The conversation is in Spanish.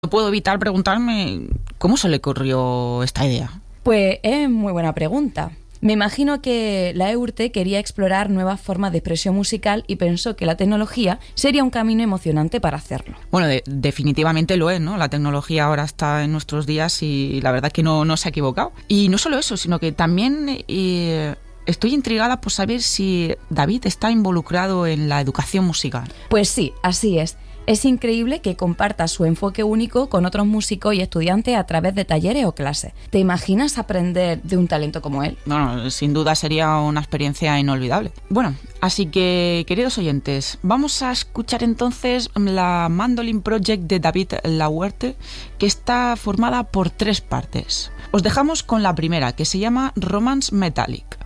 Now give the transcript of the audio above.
No puedo evitar preguntarme cómo se le ocurrió esta idea. Pues es muy buena pregunta. Me imagino que la EURTE quería explorar nuevas formas de expresión musical y pensó que la tecnología sería un camino emocionante para hacerlo. Bueno, definitivamente lo es, ¿no? La tecnología ahora está en nuestros días y la verdad que no se ha equivocado. Y no solo eso, sino que también estoy intrigada por saber si David está involucrado en la educación musical. Pues sí, así es. Es increíble que comparta su enfoque único con otros músicos y estudiantes a través de talleres o clases. ¿Te imaginas aprender de un talento como él? Bueno, sin duda sería una experiencia inolvidable. Bueno, así que, queridos oyentes, vamos a escuchar entonces la Mandolin Project de David Lahuerte, que está formada por 3 partes. Os dejamos con la primera, que se llama Romance Metallic.